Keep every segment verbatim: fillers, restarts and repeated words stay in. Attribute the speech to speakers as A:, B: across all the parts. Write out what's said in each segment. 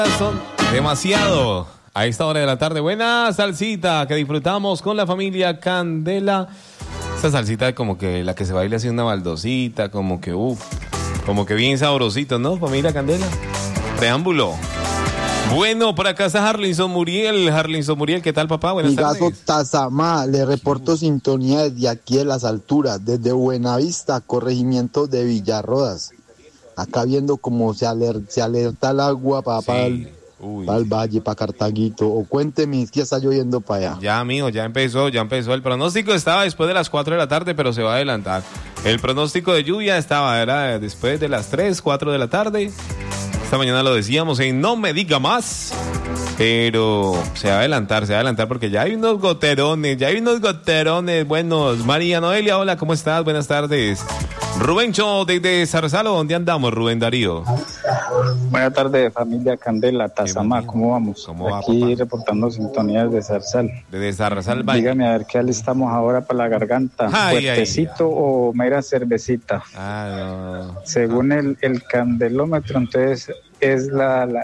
A: Son demasiado a esta hora de la tarde. Buena salsita que disfrutamos con la familia Candela. Esta salsita como que la que se baila así una baldosita, como que uff, como que bien sabrosito, ¿no? Familia Candela. Preámbulo. Bueno, por acá está Harlinson Muriel. Harlinson Muriel, ¿qué tal, papá? Buenas
B: Migazo
A: tardes.
B: Tazamá, le reporto sintonía desde aquí de las alturas, desde Buenavista, corregimiento de Villarrodas. Acá viendo cómo se, aler, se alerta el agua para
A: Sí.
B: pa el,
A: Uy,
B: pa el
A: sí.
B: valle, para Cartaguito. O cuénteme, es que ya está lloviendo para allá.
A: Ya, mijo, ya empezó, ya empezó. El pronóstico estaba después de las cuatro de la tarde, pero se va a adelantar. El pronóstico de lluvia estaba, era después de las tres, cuatro de la tarde. Esta mañana lo decíamos en No Me Diga Más. Pero se va a adelantar, se va a adelantar porque ya hay unos goterones, ya hay unos goterones buenos. María Noelia, hola, ¿cómo estás? Buenas tardes. Rubencho desde Zarzalo, ¿dónde andamos, Rubén Darío?
C: Buenas tardes, familia Candela, Tazamá, ¿cómo vamos?
A: ¿Cómo va,
C: Aquí
A: papá?
C: reportando sintonías de Zarzal.
A: Desde Zarzal, Valle.
C: Dígame a ver qué alistamos ahora para la garganta,
A: Ay,
C: fuertecito
A: ay,
C: o mera cervecita.
A: Ah, no.
C: Según el, el candelómetro, entonces es la, la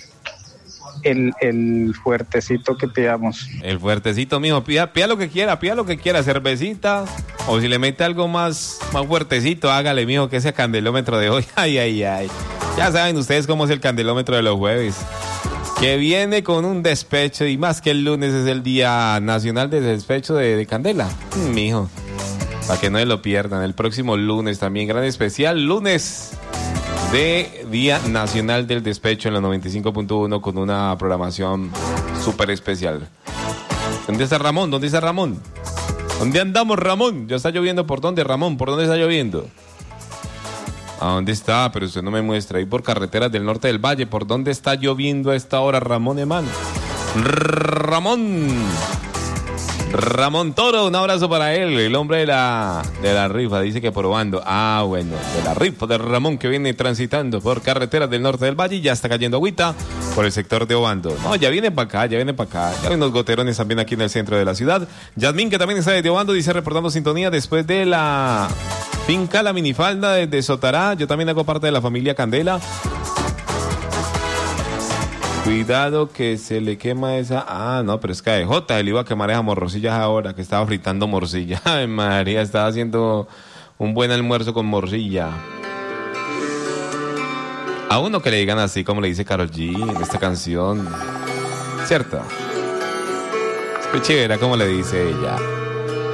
C: el, el fuertecito que pidamos.
A: El fuertecito, mijo, pida, pida lo que quiera, pida lo que quiera, cervecita, o si le mete algo más, más fuertecito, hágale, mijo, que ese candelómetro de hoy, ay, ay, ay. Ya saben ustedes cómo es el candelómetro de los jueves, que viene con un despecho, y más que el lunes es el Día Nacional de Despecho de, de Candela, mm, mijo, para que no se lo pierdan, el próximo lunes también, gran especial, lunes de Día Nacional del Despecho en la noventa y cinco punto uno con una programación súper especial. ¿Dónde está Ramón? ¿Dónde está Ramón? ¿Dónde andamos, Ramón? ¿Ya está lloviendo? ¿Por dónde, Ramón? ¿Por dónde está lloviendo? ¿A dónde está? Pero usted no me muestra. Ahí por carreteras del norte del valle. ¿Por dónde está lloviendo a esta hora, Ramón Eman? Ramón. Ramón Toro, un abrazo para él, el hombre de la, de la rifa, dice que probando. Ah, bueno, de la rifa de Ramón que viene transitando por carreteras del norte del valle y ya está cayendo agüita por el sector de Obando. No, ya viene para acá, ya viene para acá. Ya hay unos goterones también aquí en el centro de la ciudad. Yasmín, que también está desde Obando, dice reportando sintonía después de la finca La Minifalda desde Sotará. Yo también hago parte de la familia Candela. Cuidado que se le quema esa... Ah, no, pero es que a J, él iba a quemar esas morrosillas ahora, que estaba fritando morcilla. Ay, María, estaba haciendo un buen almuerzo con morcilla. A uno que le digan así, como le dice Karol G en esta canción. ¿Cierto? Escuche, verá cómo le dice ella.